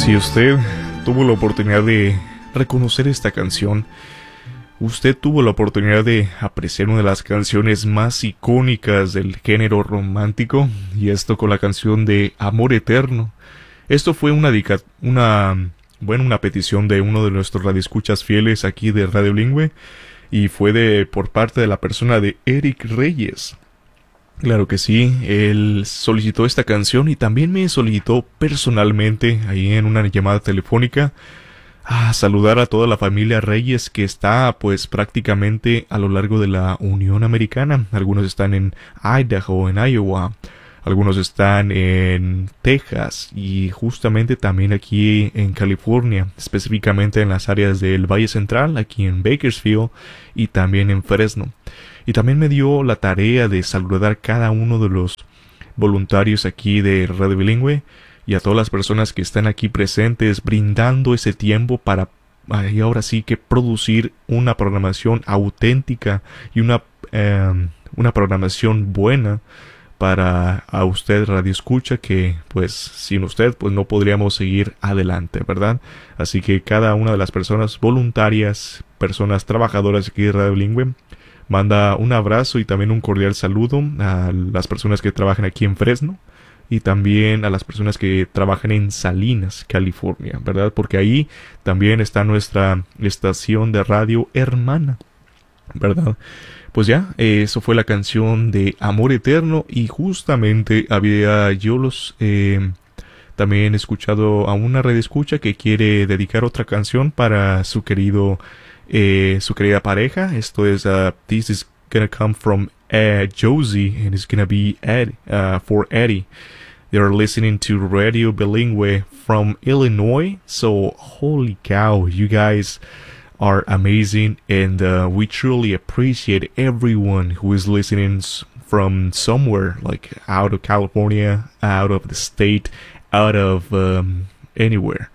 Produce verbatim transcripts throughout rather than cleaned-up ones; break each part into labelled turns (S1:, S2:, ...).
S1: Si usted tuvo la oportunidad de reconocer esta canción, usted tuvo la oportunidad de apreciar una de las canciones más icónicas del género romántico, y esto con la canción de Amor Eterno. Esto fue una, una, bueno, una petición de uno de nuestros radioescuchas fieles aquí de Radio Bilingüe, y fue de por parte de la persona de Eric Reyes. Claro que sí, él solicitó esta canción y también me solicitó personalmente, ahí en una llamada telefónica, a saludar a toda la familia Reyes que está pues prácticamente a lo largo de la Unión Americana. Algunos están en Idaho, en Iowa, algunos están en Texas y justamente también aquí en California, específicamente en las áreas del Valle Central, aquí en Bakersfield y también en Fresno. Y también me dio la tarea de saludar a cada uno de los voluntarios aquí de Radio Bilingüe y a todas las personas que están aquí presentes, brindando ese tiempo para y ahora sí que producir una programación auténtica y una, eh, una programación buena para a usted Radio Escucha, que pues sin usted pues no podríamos seguir adelante, ¿verdad? Así que cada una de las personas voluntarias, personas trabajadoras aquí de Radio Bilingüe, manda un abrazo y también un cordial saludo a las personas que trabajan aquí en Fresno y también a las personas que trabajan en Salinas, California, ¿verdad? Porque ahí también está nuestra estación de radio hermana, ¿verdad? Pues ya, eso fue la canción de Amor Eterno, y justamente había yo los eh, también escuchado a una radioescucha que quiere dedicar otra canción para su querido Eh, su querida pareja. Esto es uh, This is gonna come from uh, Josie, and it's gonna be Ed, uh, for Eddie. They're listening to Radio Bilingüe from Illinois, so holy cow, you guys are amazing, and uh, we truly appreciate everyone who is listening from somewhere, like out of California, out of the state, out of um, anywhere.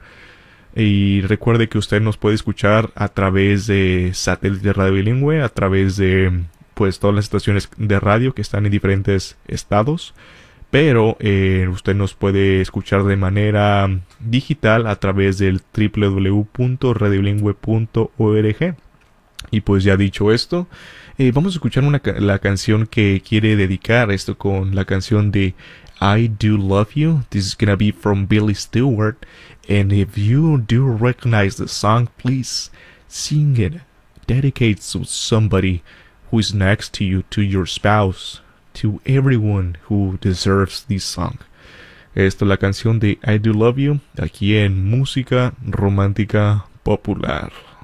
S1: Y recuerde que usted nos puede escuchar a través de satélite Radio Bilingüe, a través de pues todas las estaciones de radio que están en diferentes estados, pero eh, usted nos puede escuchar de manera digital a través del doble u doble u doble u punto radio bilingüe punto org. Y pues ya dicho esto, eh, vamos a escuchar una, la canción que quiere dedicar, esto con la canción de I Do Love You. This is gonna be from Billy Stewart. And if you do recognize the song, please sing it. Dedicate to somebody who is next to you, to your spouse, to everyone who deserves this song. Esta es la canción de I Do Love You, aquí en Música Romántica Popular.